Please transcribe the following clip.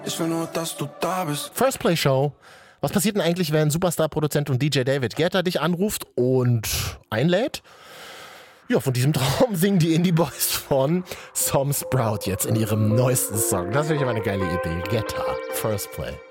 Ich will nur, dass du da bist. First Play Show. Was passiert denn eigentlich, wenn Superstar-Produzent und DJ David Guetta dich anruft und einlädt? Ja, von diesem Traum singen die Indie Boys von Sam Sprout jetzt in ihrem neuesten Song. Das ist wirklich eine geile Idee. Guetta, First Play.